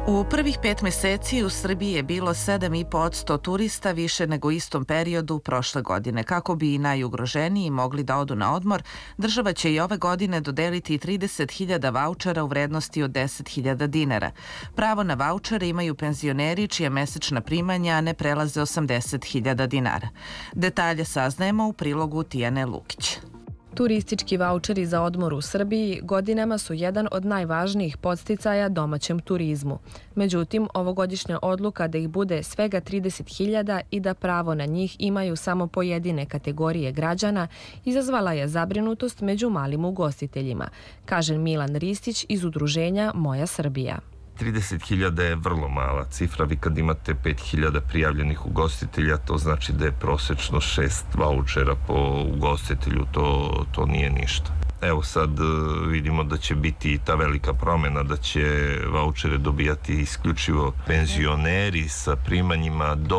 U prvih 5 meseci u Srbiji je bilo 7,5% turista više nego u istom periodu prošle godine. Kako bi i najugroženiji mogli da odu na odmor, država će i ove godine dodeliti 30.000 vaučera u vrednosti od 10.000 dinara. Pravo na vaučere imaju penzioneri čija mesečna primanja ne prelaze 80.000 dinara. Detalje saznajemo u prilogu Tijane Lukić. Turistički vaučeri za odmor u Srbiji godinama su jedan od najvažnijih podsticaja domaćem turizmu. Međutim, ovogodišnja odluka da ih bude svega 30.000 i da pravo na njih imaju samo pojedine kategorije građana izazvala je zabrinutost među malim ugostiteljima, kaže Milan Ristić iz udruženja Moja Srbija. 30.000 je vrlo mala cifra. Vi kad imate 5.000 prijavljenih ugostitelja, to znači da je prosečno 6 vaučera po ugostitelju, to nije ništa. Evo sad vidimo da će biti i ta velika promjena, da će vaučere dobijati isključivo penzioneri sa primanjima do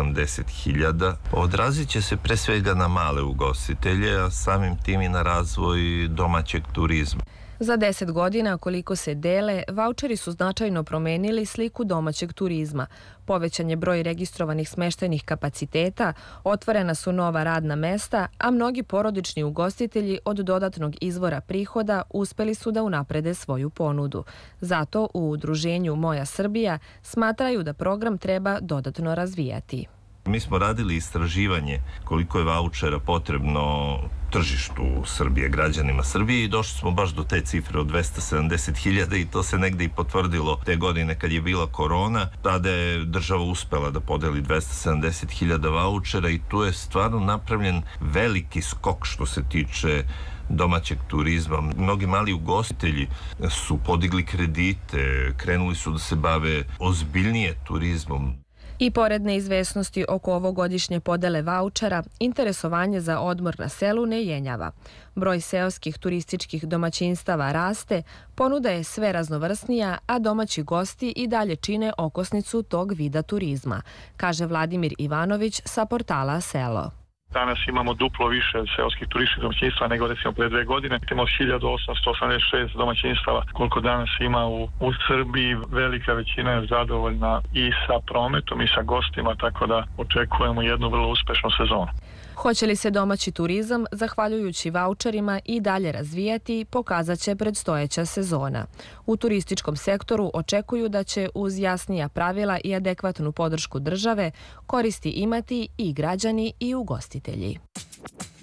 80.000. Odrazit će se pre svega na male ugostitelje, a samim tim i na razvoj domaćeg turizma. Za 10 godina koliko se dele, vaučeri su značajno promenili sliku domaćeg turizma. Povećan je broj registrovanih smeštajnih kapaciteta, otvorena su nova radna mesta, a mnogi porodični ugostitelji od dodatnog izvora prihoda uspeli su da unaprede svoju ponudu. Zato u udruženju Moja Srbija smatraju da program treba dodatno razvijati. Mi smo radili istraživanje koliko je vaučera potrebno tržištu Srbije, građanima Srbije i došli smo baš do te cifre od 270.000 i to se negde i potvrdilo te godine kad je bila korona. Tada je država uspela da podeli 270.000 vaučera i tu je stvarno napravljen veliki skok što se tiče domaćeg turizma. Mnogi mali ugostitelji su podigli kredite, krenuli su da se bave ozbiljnije turizmom. I pored neizvesnosti oko ovogodišnje podele vaučera, interesovanje za odmor na selu ne jenjava. Broj seoskih turističkih domaćinstava raste, ponuda je sve raznovrsnija, a domaći gosti i dalje čine okosnicu tog vida turizma, kaže Vladimir Ivanović sa portala Selo. Danas imamo duplo više seoskih turističkih domaćinstva nego recimo pre 2 godine. Imamo 1886 domaćinstava koliko danas ima u Srbiji. Velika većina je zadovoljna i sa prometom i sa gostima, tako da očekujemo jednu vrlo uspešnu sezonu. Hoće li se domaći turizam, zahvaljujući vaučerima, i dalje razvijati, pokazat će predstojeća sezona. U turističkom sektoru očekuju da će uz jasnija pravila i adekvatnu podršku države koristi imati i građani i ugostitelji.